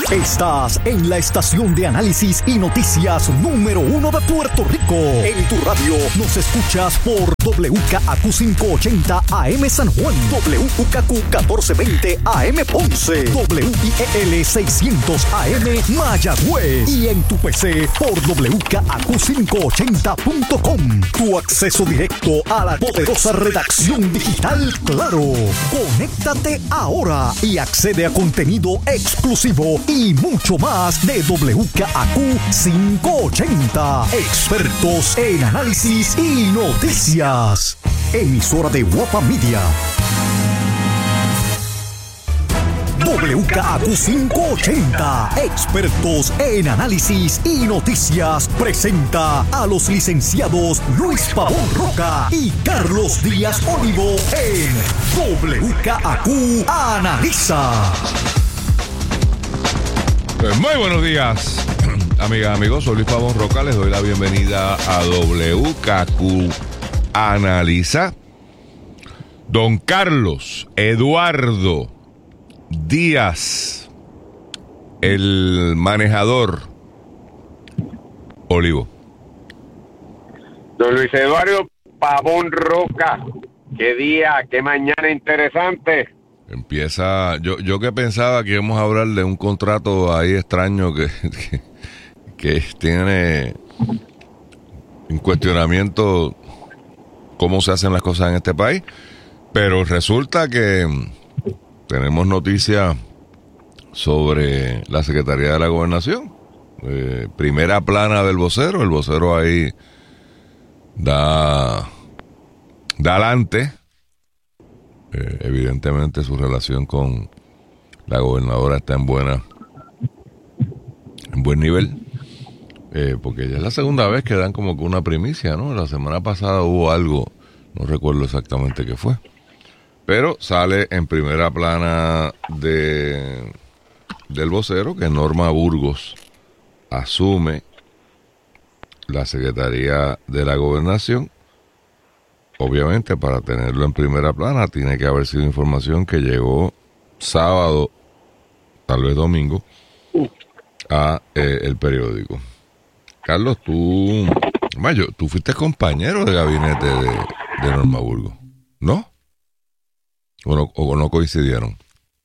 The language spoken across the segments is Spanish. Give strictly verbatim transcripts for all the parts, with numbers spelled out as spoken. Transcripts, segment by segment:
Estás en la estación de análisis y noticias número uno de Puerto Rico. En tu radio nos escuchas por W K A Q quinientos ochenta A M San Juan, W K Q catorce veinte A M Ponce, W I E L seiscientos A M Mayagüez y en tu P C por W K A Q quinientos ochenta punto com. Tu acceso directo a la poderosa redacción digital Claro. Conéctate ahora y accede a contenido exclusivo y mucho más de W K A Q quinientos ochenta. Expertos en análisis y noticias. Emisora de Guapa Media. W K A Q quinientos ochenta, expertos en análisis y noticias, presenta a los licenciados Luis Pavón Roca y Carlos Díaz Olivo en W K A Q Analiza. Pues muy buenos días, amigas, amigos. Soy Luis Pavón Roca. Les doy la bienvenida a W K A Q Analiza. Don Carlos Eduardo Díaz, el manejador Olivo. Don Luis Eduardo Pavón Roca, qué día, qué mañana interesante. Empieza, yo, yo que pensaba que íbamos a hablar de un contrato ahí extraño que, que, que tiene en cuestionamiento cómo se hacen las cosas en este país, pero resulta que tenemos noticias sobre la Secretaría de la Gobernación. Eh, primera plana del vocero. El vocero ahí da, da adelante. Eh, evidentemente su relación con la gobernadora está en buena, en buen nivel. Eh, porque ya es la segunda vez que dan como que una primicia, ¿no? La semana pasada hubo algo, no recuerdo exactamente qué fue. Pero sale en primera plana de del vocero que Norma Burgos asume la Secretaría de la Gobernación. Obviamente, para tenerlo en primera plana tiene que haber sido información que llegó sábado, tal vez domingo, a eh, el periódico. Carlos, tú, Mayo, tú fuiste compañero de gabinete de, de Norma Burgos, ¿no? O no, o no coincidieron.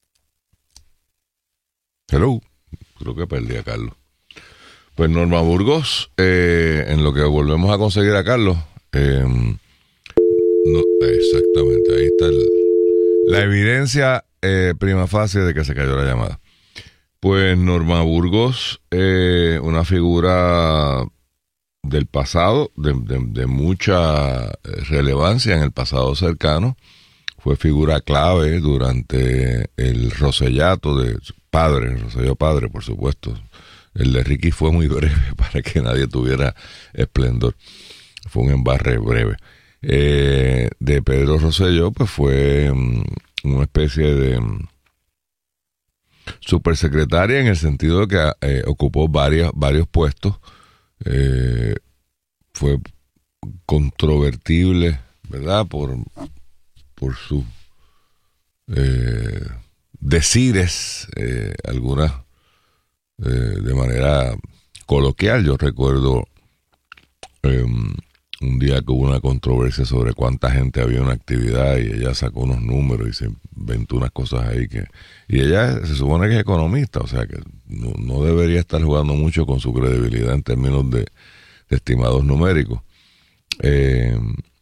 Hello. Creo que perdí a Carlos. Pues Norma Burgos, eh, en lo que volvemos a conseguir a Carlos, eh, no, exactamente, ahí está el, la evidencia eh, prima facie de que se cayó la llamada. Pues Norma Burgos, eh, una figura del pasado, de, de, de mucha relevancia en el pasado cercano. Fue figura clave durante el Rosellato de padre, el Rosselló padre, por supuesto. El de Ricky fue muy breve para que nadie tuviera esplendor. Fue un embarre breve. Eh, de Pedro Rosselló, pues fue um, una especie de um, supersecretaria en el sentido de que eh, ocupó varias, varios puestos. Eh, fue controvertible, ¿verdad? Por... por sus eh, decires, eh, algunas eh, de manera coloquial. Yo recuerdo eh, un día que hubo una controversia sobre cuánta gente había en una actividad y ella sacó unos números y se inventó unas cosas ahí que... Y ella se supone que es economista, o sea que no, no debería estar jugando mucho con su credibilidad en términos de, de estimados numéricos. Eh...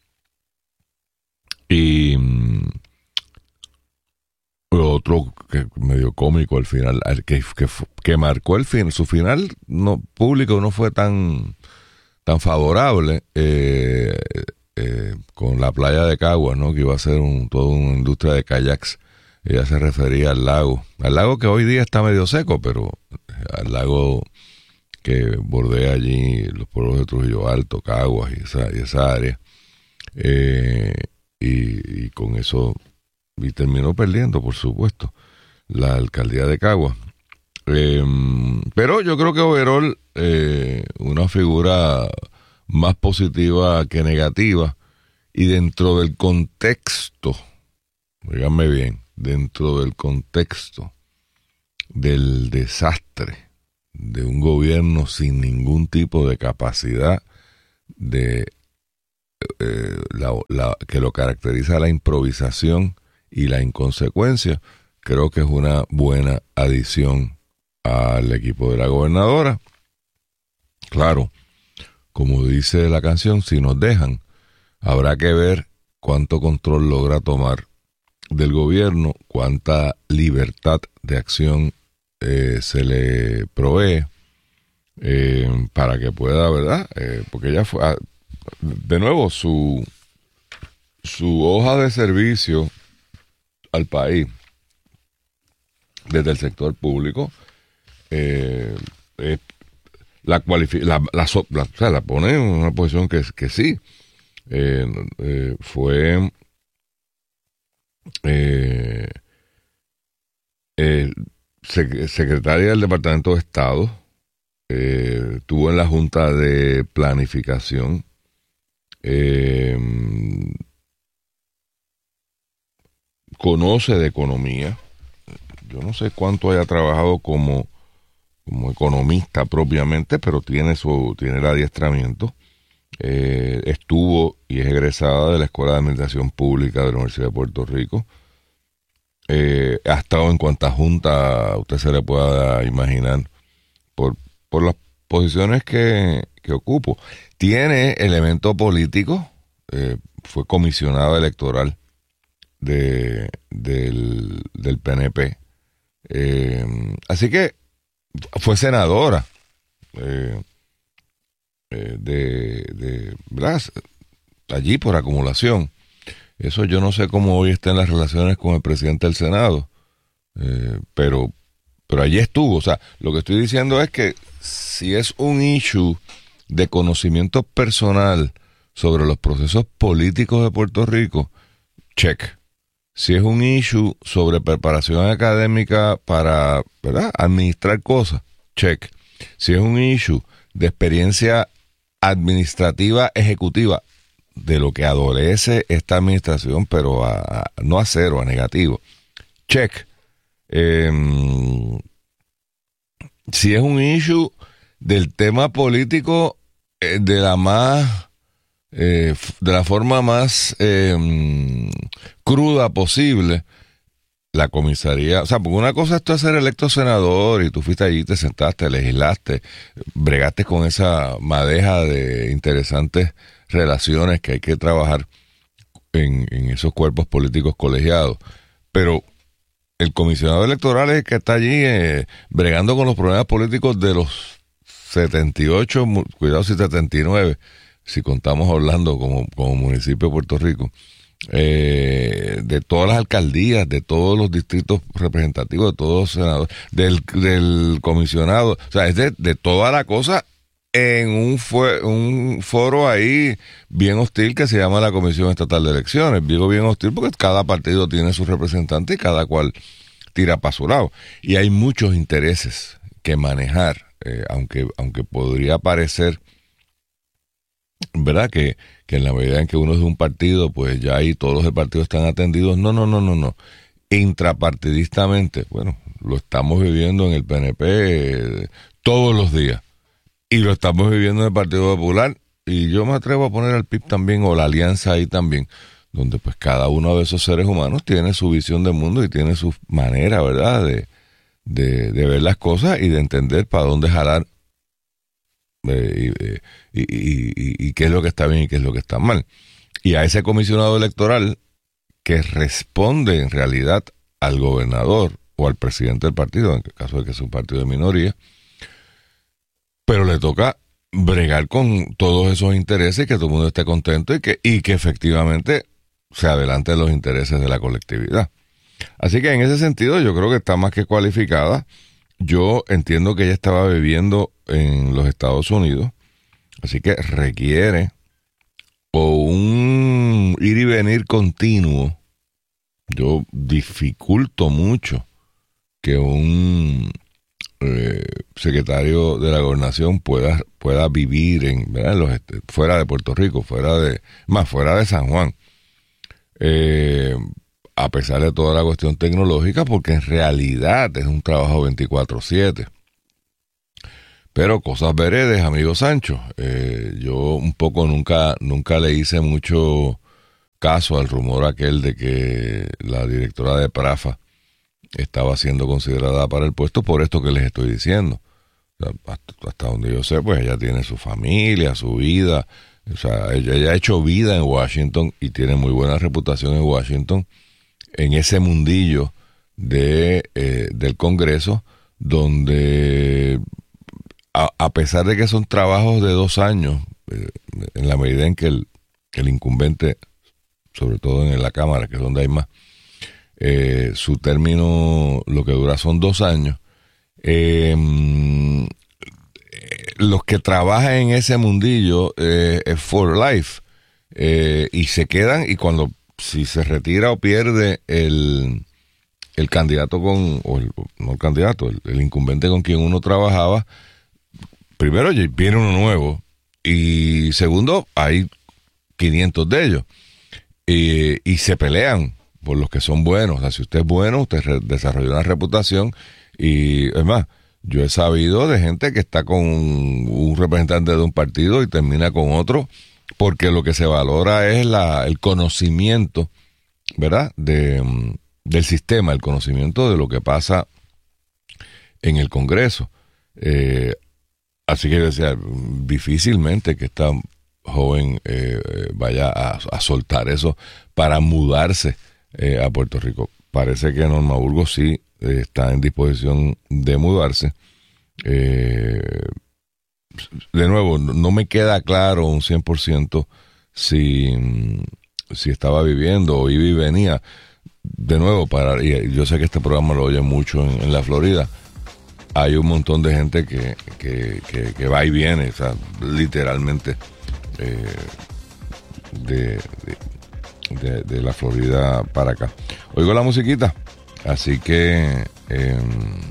Y lo otro que medio cómico al final, que, que, que marcó el fin, su final no público no fue tan tan favorable eh, eh, con la playa de Caguas, ¿no? Que iba a ser un, toda una industria de kayaks. Ella se refería al lago, al lago que hoy día está medio seco, pero al lago que bordea allí los pueblos de Trujillo Alto, Caguas y esa, y esa área. Eh, Y, y con eso y terminó perdiendo, por supuesto, la alcaldía de Caguas. Eh, pero yo creo que overall, eh, una figura más positiva que negativa, y dentro del contexto, díganme bien, dentro del contexto del desastre de un gobierno sin ningún tipo de capacidad de eh, la, la, que lo caracteriza la improvisación y la inconsecuencia, creo que es una buena adición al equipo de la gobernadora. Claro, como dice la canción, si nos dejan, habrá que ver cuánto control logra tomar del gobierno, cuánta libertad de acción eh, se le provee eh, para que pueda, ¿verdad? Eh, porque ella fue, de nuevo, su, su hoja de servicio al país desde el sector público eh, eh, la, cualific- la, la, la, o sea, la pone en una posición que, que sí eh, eh, fue eh, eh, sec- secretaria del Departamento de Estado, eh, estuvo en la Junta de Planificación, eh, conoce de economía. Yo no sé cuánto haya trabajado como, como economista propiamente, pero tiene su tiene el adiestramiento. Eh, estuvo y es egresada de la Escuela de Administración Pública de la Universidad de Puerto Rico. Eh, ha estado en cuantas juntas usted se le pueda imaginar por, por las posiciones que, que ocupo. Tiene elemento político, eh, fue comisionada electoral de, del, del P N P. Eh, así que fue senadora eh, eh, de, de ¿verdad? Allí por acumulación. Eso yo no sé cómo hoy están las relaciones con el presidente del Senado, eh, pero, pero allí estuvo. O sea, lo que estoy diciendo es que si es un issue de conocimiento personal sobre los procesos políticos de Puerto Rico, check. Si es un issue sobre preparación académica para, ¿verdad?, administrar cosas, check. Si es un issue de experiencia administrativa ejecutiva, de lo que adolece esta administración, pero a, a, no a cero, a negativo, check. Eh, si es un issue del tema político eh, de la más Eh, de la forma más eh, cruda posible, la comisaría, o sea, porque una cosa es tú ser electo senador y tú fuiste allí, te sentaste, legislaste, bregaste con esa madeja de interesantes relaciones que hay que trabajar en, en esos cuerpos políticos colegiados, pero el comisionado electoral es el que está allí eh, bregando con los problemas políticos de los setenta y ocho, cuidado si setenta y nueve, si contamos Orlando como, como municipio de Puerto Rico, eh, de todas las alcaldías, de todos los distritos representativos, de todos los senadores, del, del comisionado, o sea, es de, de toda la cosa en un, fue, un foro ahí bien hostil que se llama la Comisión Estatal de Elecciones. Digo bien hostil porque cada partido tiene sus representantes y cada cual tira para su lado. Y hay muchos intereses que manejar, eh, aunque, aunque podría parecer, ¿verdad?, que, que en la medida en que uno es de un partido, pues ya ahí todos los partidos están atendidos. No, no, no, no, no. Intrapartidistamente, bueno, lo estamos viviendo en el P N P eh, todos los días. Y lo estamos viviendo en el Partido Popular. Y yo me atrevo a poner al P I B también, o la alianza ahí también, donde pues cada uno de esos seres humanos tiene su visión del mundo y tiene su manera, ¿verdad?, de, de, de ver las cosas y de entender para dónde jalar Eh, y, y, y, y, y qué es lo que está bien y qué es lo que está mal. Y a ese comisionado electoral que responde en realidad al gobernador o al presidente del partido, en el caso de que sea un partido de minoría, pero le toca bregar con todos esos intereses, que todo el mundo esté contento y que, y que efectivamente se adelanten los intereses de la colectividad. Así que en ese sentido yo creo que está más que cualificada. Yo entiendo que ella estaba viviendo en los Estados Unidos, así que requiere o un ir y venir continuo. Yo dificulto mucho que un eh, secretario de la gobernación pueda, pueda vivir en, ¿verdad?, en los, fuera de Puerto Rico, fuera de, más fuera de San Juan. Eh, a pesar de toda la cuestión tecnológica, porque en realidad es un trabajo veinticuatro siete. Pero cosas veredes, amigo Sancho. Eh, yo un poco nunca, nunca le hice mucho caso al rumor aquel de que la directora de Prafa estaba siendo considerada para el puesto por esto que les estoy diciendo. O sea, hasta, hasta donde yo sé, pues ella tiene su familia, su vida. O sea, ella, ella ha hecho vida en Washington y tiene muy buena reputación en Washington, en ese mundillo de eh, del Congreso, donde a, a pesar de que son trabajos de dos años, eh, en la medida en que el, el incumbente, sobre todo en la Cámara, que es donde hay más, eh, su término lo que dura son dos años, eh, los que trabajan en ese mundillo eh, es for life, eh, y se quedan, y cuando si se retira o pierde el, el candidato con, o el, no el candidato, el, el incumbente con quien uno trabajaba, primero viene uno nuevo, y segundo, hay quinientos de ellos, y, y se pelean por los que son buenos. O sea, si usted es bueno, usted re, desarrolla una reputación, y es más, yo he sabido de gente que está con un, un representante de un partido y termina con otro, porque lo que se valora es la, el conocimiento, ¿verdad?, de, del sistema, el conocimiento de lo que pasa en el Congreso. Eh, así que, o sea, difícilmente que esta joven eh, vaya a, a soltar eso para mudarse eh, a Puerto Rico. Parece que Norma Burgos sí eh, está en disposición de mudarse. Eh, de nuevo, no me queda claro un cien por ciento si, si estaba viviendo o iba y venía. De nuevo, para, y yo sé que este programa lo oye mucho en, en la Florida. Hay un montón de gente que, que, que, que va y viene, o sea, literalmente eh, de, de, de, de la Florida para acá. Oigo la musiquita, así que eh,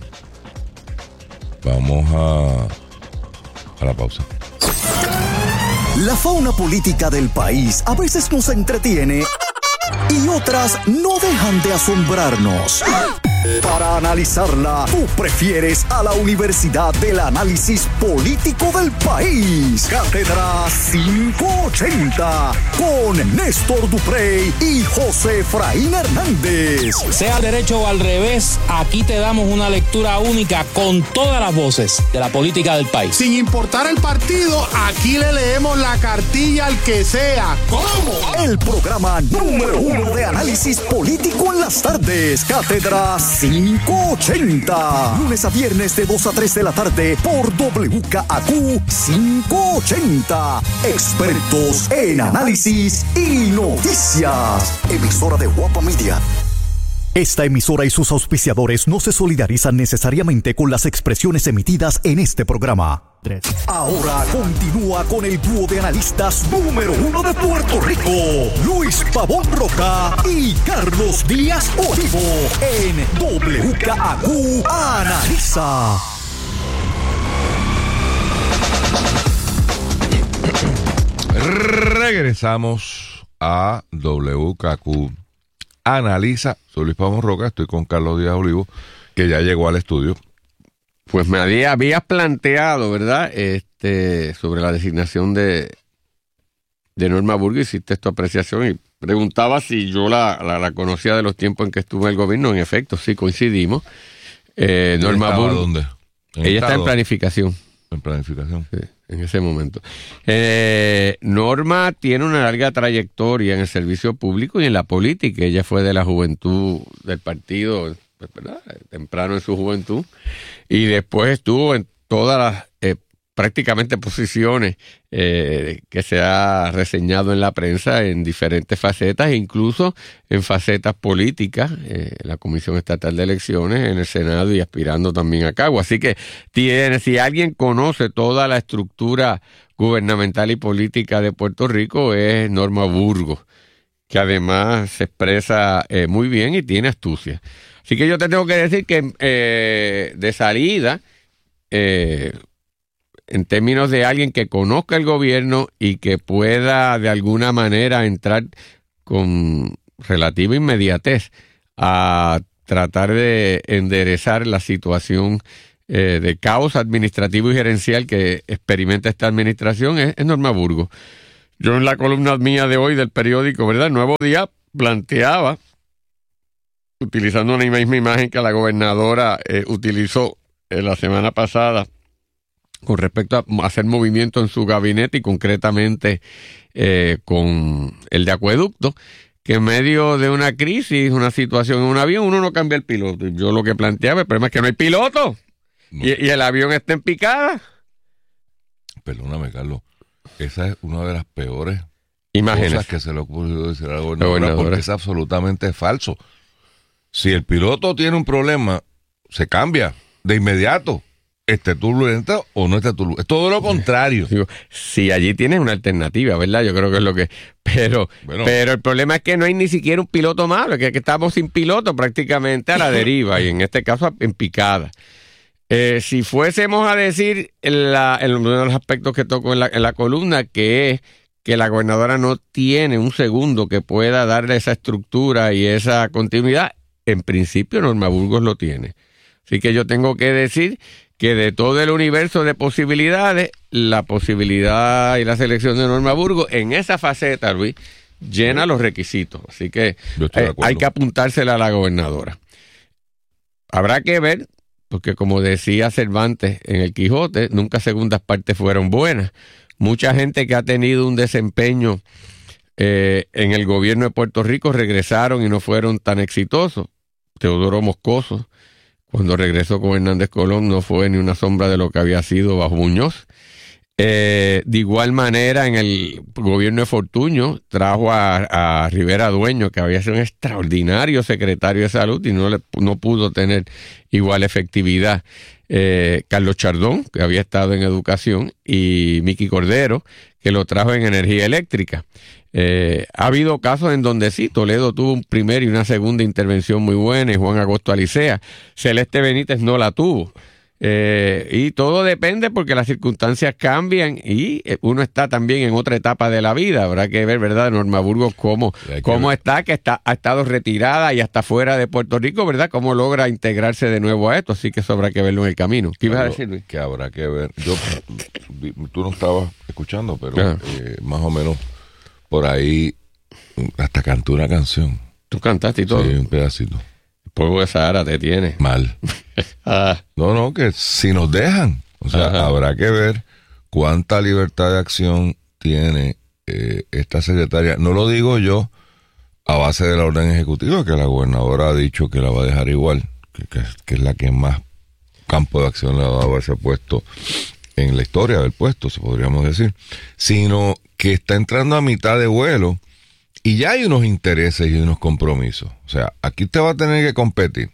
vamos a, a la pausa. La fauna política del país a veces nos entretiene y otras no dejan de asombrarnos. Para analizarla, tú prefieres a la Universidad del Análisis Político del País. Cátedra quinientos ochenta con Néstor Duprey y José Efraín Hernández. Sea al derecho o al revés, aquí te damos una lectura única con todas las voces de la política del país. Sin importar el partido, aquí le leemos la cartilla al que sea. ¿Cómo? El programa número uno de análisis político en las tardes. Cátedra quinientos ochenta. Lunes a viernes de dos a tres de la tarde por W K A Q quinientos ochenta. Expertos en análisis y noticias. Emisora de Guapa Media. Esta emisora y sus auspiciadores no se solidarizan necesariamente con las expresiones emitidas en este programa. Ahora continúa con el dúo de analistas número uno de Puerto Rico, Luis Pavón Roca y Carlos Díaz Olivo, en W K A Q Analiza. Regresamos a W K A Q Analiza. Soy Luis Pavón Roca, estoy con Carlos Díaz Olivo, que ya llegó al estudio. Pues me había, habías planteado, ¿verdad?, este, sobre la designación de, de Norma Burgos, hiciste tu apreciación y preguntaba si yo la, la, la conocía de los tiempos en que estuve en el gobierno. En efecto, sí coincidimos. Eh, Norma Burgos. ¿Dónde? ¿En ella estado? Está en planificación. En planificación. Sí, en ese momento. Eh, Norma tiene una larga trayectoria en el servicio público y en la política. Ella fue de la juventud del partido, ¿verdad?, temprano en su juventud, y después estuvo en todas las eh, prácticamente posiciones eh, que se ha reseñado en la prensa en diferentes facetas, incluso en facetas políticas, eh, la Comisión Estatal de Elecciones, en el Senado y aspirando también a Cagua. Así que tiene, si alguien conoce toda la estructura gubernamental y política de Puerto Rico, es Norma Burgos, que además se expresa eh, muy bien y tiene astucia. Así que yo te tengo que decir que eh, de salida, eh, en términos de alguien que conozca el gobierno y que pueda de alguna manera entrar con, relativa inmediatez a tratar de enderezar la situación eh, de caos administrativo y gerencial que experimenta esta administración es, es Norma Burgos. Yo en la columna mía de hoy del periódico, ¿verdad?, Nuevo Día, planteaba, utilizando una misma imagen que la gobernadora eh, utilizó eh, la semana pasada con respecto a hacer movimiento en su gabinete y concretamente eh, con el de acueducto, que en medio de una crisis, una situación en un avión, uno no cambia el piloto. Y yo lo que planteaba, el problema es que no hay piloto. No. Y, y el avión está en picada. Perdóname, Carlos. Esa es una de las peores imágenes cosas que se le ocurrió decir a la gobernadora, porque es absolutamente falso. Si el piloto tiene un problema, se cambia de inmediato. Esté turbulenta o no esté turbulenta. Es todo lo contrario. Digo, si allí tienes una alternativa, ¿verdad? Yo creo que es lo que... Pero bueno, pero el problema es que no hay ni siquiera un piloto malo, que, que estamos sin piloto prácticamente a la deriva y en este caso en picada. Eh, si fuésemos a decir en, la, en uno de los aspectos que toco en la, en la columna, que es que la gobernadora no tiene un segundo que pueda darle esa estructura y esa continuidad, en principio Norma Burgos lo tiene. Así que yo tengo que decir que de todo el universo de posibilidades, la posibilidad y la selección de Norma Burgos en esa faceta, Luis, llena los requisitos. Así que eh, hay que apuntársela a la gobernadora. Habrá que ver, porque como decía Cervantes en El Quijote, nunca segundas partes fueron buenas. Mucha gente que ha tenido un desempeño eh, en el gobierno de Puerto Rico regresaron y no fueron tan exitosos. Teodoro Moscoso, cuando regresó con Hernández Colón, no fue ni una sombra de lo que había sido bajo Muñoz. Eh, de igual manera, en el gobierno de Fortuño, trajo a, a Rivera Dueño, que había sido un extraordinario secretario de salud y no, le, no pudo tener igual efectividad. Eh, Carlos Chardón, que había estado en educación, y Miki Cordero, que lo trajo en energía eléctrica. Eh, ha habido casos en donde sí, Toledo tuvo un primer y una segunda intervención muy buena, y Juan Agosto Alicea. Celeste Benítez no la tuvo. Eh, y todo depende porque las circunstancias cambian y uno está también en otra etapa de la vida. Habrá que ver, ¿verdad?, Norma Burgos cómo, cómo está, que está, ha estado retirada y hasta fuera de Puerto Rico, ¿verdad?, cómo logra integrarse de nuevo a esto. Así que eso habrá que verlo en el camino. ¿Qué ibas a decir, Luis? Que habrá que ver. Yo, tú no estabas escuchando, pero eh, más o menos por ahí hasta canté una canción. ¿Tú cantaste y todo? Sí, un pedacito. El polvo de Sahara te tiene. Mal. ah. No, no, que si nos dejan. O sea, Ajá. habrá que ver cuánta libertad de acción tiene eh, esta secretaria. No lo digo yo a base de la orden ejecutiva, que la gobernadora ha dicho que la va a dejar igual, que, que, que es la que más campo de acción le ha dado a ese puesto en la historia del puesto, se podríamos decir, sino que está entrando a mitad de vuelo y ya hay unos intereses y unos compromisos. O sea, aquí usted va a tener que competir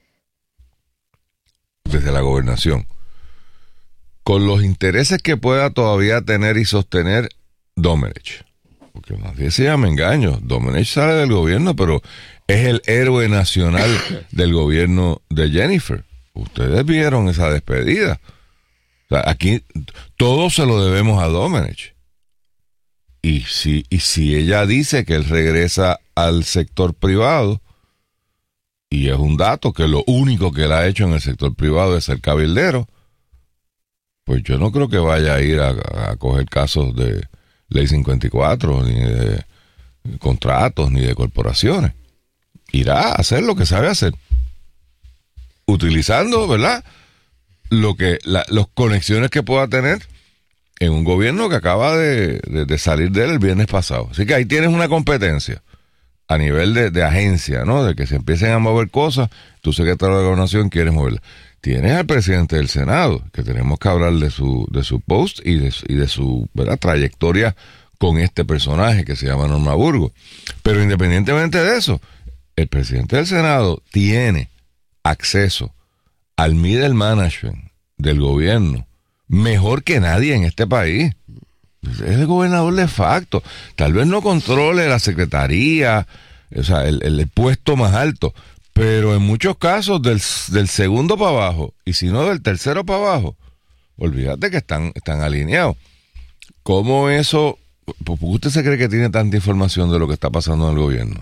desde la gobernación con los intereses que pueda todavía tener y sostener Domenech. Porque nadie se llama engaño. Domenech sale del gobierno, pero es el héroe nacional del gobierno de Jennifer. Ustedes vieron esa despedida. O sea, aquí todo se lo debemos a Domenech. Y si, y si ella dice que él regresa al sector privado, y es un dato que lo único que él ha hecho en el sector privado es ser cabildero, pues yo no creo que vaya a ir a, a coger casos de ley cincuenta y cuatro, ni de contratos, ni de corporaciones. Irá a hacer lo que sabe hacer, utilizando, ¿verdad?, lo que la, las conexiones que pueda tener en un gobierno que acaba de, de, de salir de él el viernes pasado. Así que ahí tienes una competencia a nivel de, de agencia, ¿no? De que se empiecen a mover cosas, tu secretario de Gobernación quiere moverla. Tienes al presidente del Senado, que tenemos que hablar de su de su post y de, y de su, ¿verdad?, trayectoria con este personaje que se llama Norma Burgos. Pero independientemente de eso, el presidente del Senado tiene acceso al middle management del gobierno mejor que nadie en este país. Es el gobernador de facto. Tal vez no controle la secretaría, o sea, el, el puesto más alto, pero en muchos casos del, del segundo para abajo, y si no del tercero para abajo, olvídate que están, están alineados. ¿Cómo eso? ¿Por qué usted se cree que tiene tanta información de lo que está pasando en el gobierno?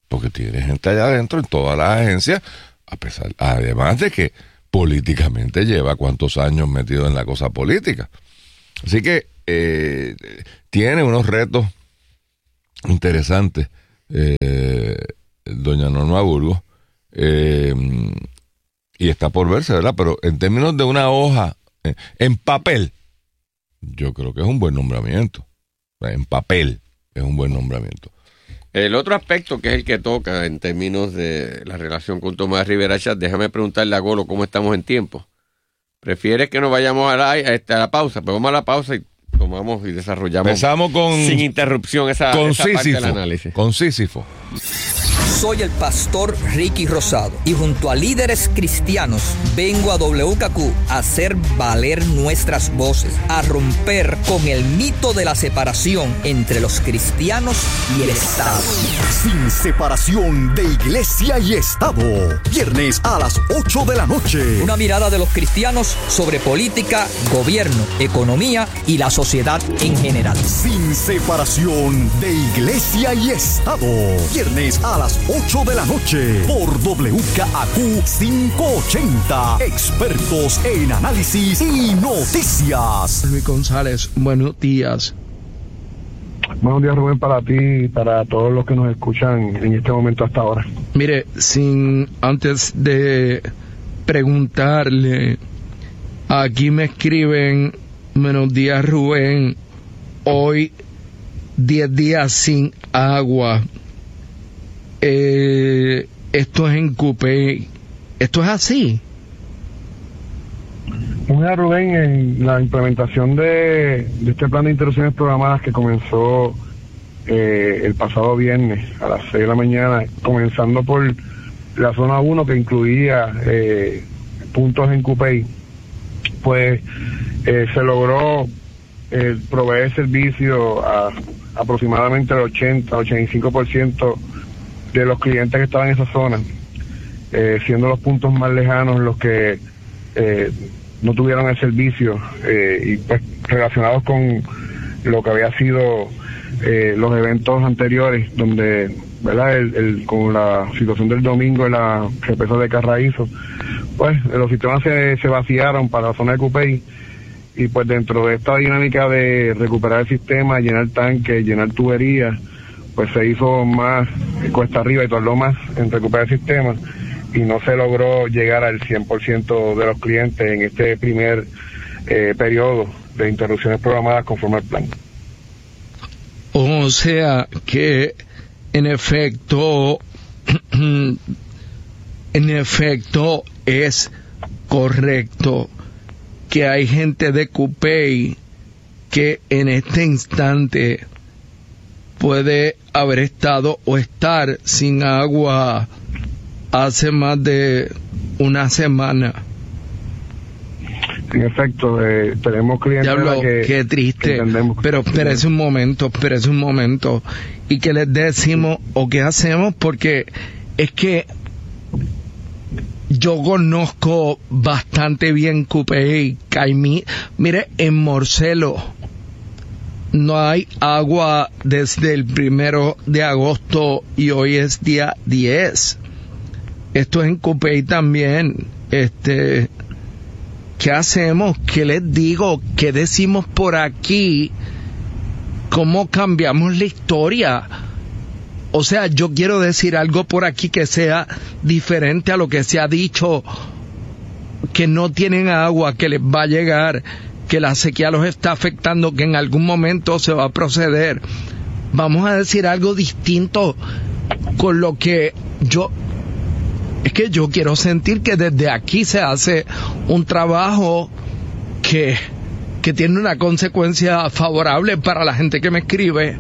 porque tiene gente allá adentro en todas las agencias, a pesar, además de que políticamente lleva cuántos años metido en la cosa política. Así que eh, tiene unos retos interesantes, eh, doña Norma Burgos, eh, y está por verse, ¿verdad? Pero en términos de una hoja, eh, en papel, yo creo que es un buen nombramiento. En papel es un buen nombramiento. El otro aspecto que es el que toca en términos de la relación con Tomás Rivera Chatz, déjame preguntarle a Golo cómo estamos en tiempo. ¿Prefieres que nos vayamos a la, a esta, a la pausa? Pues vamos a la pausa y tomamos y desarrollamos Empezamos con, sin interrupción esa, con esa parte del Sísifo, análisis. Con Sísifo. Soy el pastor Ricky Rosado y junto a líderes cristianos vengo a W K Q a hacer valer nuestras voces, a romper con el mito de la separación entre los cristianos y el Estado. Sin separación de iglesia y Estado. Viernes a las ocho de la noche. Una mirada de los cristianos sobre política, gobierno, economía y la sociedad en general. Sin separación de iglesia y Estado. Viernes a las ocho de la noche por W K Q quinientos ochenta. Expertos en análisis y noticias. Luis González, buenos días. Buenos días, Rubén, para ti y para todos los que nos escuchan en este momento hasta ahora. Mire, sin antes de preguntarle, aquí me escriben, buenos días, Rubén, hoy diez días sin agua. Eh, esto es en Cupey. ¿Esto es así? Mira, Rubén, en la implementación de, de este plan de interrupciones programadas que comenzó eh, el pasado viernes a las seis de la mañana, comenzando por la zona uno que incluía eh, puntos en Cupey, pues eh, se logró eh, proveer servicio a aproximadamente el ochenta, ochenta y cinco por ciento de los clientes que estaban en esa zona, eh, siendo los puntos más lejanos los que eh, no tuvieron el servicio eh, y pues relacionados con lo que había sido eh, los eventos anteriores, donde, ¿verdad? El, el, con la situación del domingo en la represa de Carraízo, pues los sistemas se, se vaciaron para la zona de Cupey, y pues dentro de esta dinámica de recuperar el sistema, llenar tanques, llenar tuberías, pues se hizo más cuesta arriba y tardó más en recuperar el sistema y no se logró llegar al cien por ciento de los clientes en este primer eh, periodo de interrupciones programadas conforme al plan. O sea que en efecto, en efecto es correcto que hay gente de Cupey que en este instante puede haber estado o estar sin agua hace más de una semana. En efecto, eh, tenemos clientes Diablo, que qué triste, entendemos. Pero espérese un momento, espérese un momento. ¿Y qué les decimos o qué hacemos? Porque es que yo conozco bastante bien Cupey, Caimí. Mire, en Morcelo no hay agua desde el primero de agosto y hoy es día diez. Esto es en Cupey también. Este, ¿qué hacemos? ¿Qué les digo? ¿Qué decimos por aquí? ¿Cómo cambiamos la historia? O sea, yo quiero decir algo por aquí que sea diferente a lo que se ha dicho, que no tienen agua, que les va a llegar, que la sequía los está afectando, que en algún momento se va a proceder. Vamos a decir algo distinto con lo que yo... Es que yo quiero sentir que desde aquí se hace un trabajo que, que tiene una consecuencia favorable para la gente que me escribe.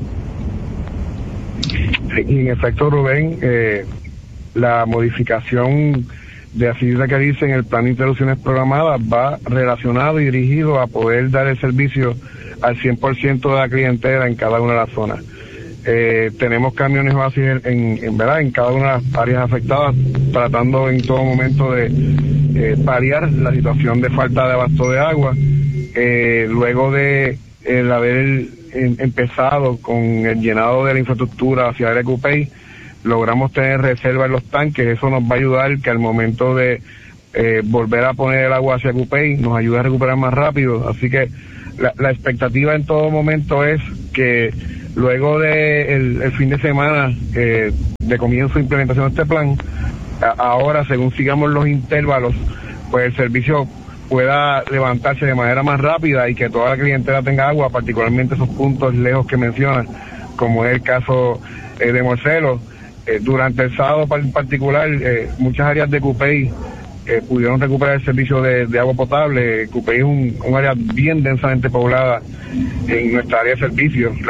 Y en efecto, Rubén, eh, la modificación de así que dice en el plan de interrupciones programadas va relacionado y dirigido a poder dar el servicio al cien por ciento de la clientela en cada una de las zonas. Eh, tenemos camiones básicos en, en verdad en cada una de las áreas afectadas, tratando en todo momento de eh, paliar la situación de falta de abasto de agua. Eh, luego de el haber en, empezado con el llenado de la infraestructura hacia el Cupey, logramos tener reserva en los tanques. Eso nos va a ayudar que al momento de eh, volver a poner el agua hacia Cupey nos ayude a recuperar más rápido. Así que la, la expectativa en todo momento es que luego de el, el fin de semana eh, de comienzo de implementación de este plan, a, ahora según sigamos los intervalos, pues el servicio pueda levantarse de manera más rápida y que toda la clientela tenga agua, particularmente esos puntos lejos que menciona, como es el caso eh, de Morcelo. Eh, durante el sábado en particular, eh, muchas áreas de Cupey eh, pudieron recuperar el servicio de, de agua potable. Cupey es un, un área bien densamente poblada en nuestra área de servicio.